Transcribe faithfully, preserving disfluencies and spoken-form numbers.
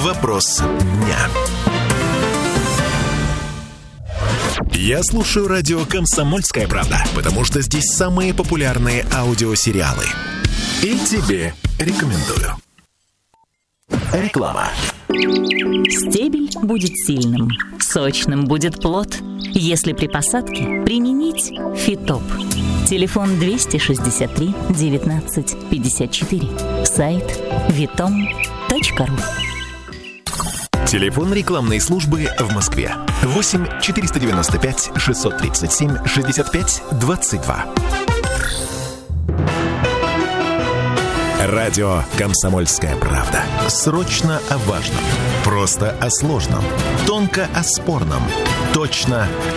Вопрос дня. Я слушаю радио «Комсомольская правда», потому что здесь самые популярные аудиосериалы. И тебе рекомендую. Реклама. Стебель будет сильным, сочным будет плод, если при посадке применить Фитоп. Телефон двести шестьдесят три девятнадцать пятьдесят четыре. Сайт витом точка ру. Телефон рекламной службы в Москве. восемь четыреста девяносто пять шестьсот тридцать семь шестьдесят пять двадцать два. Радио «Комсомольская правда». Срочно о важном. Просто о сложном. Тонко о спорном. Точно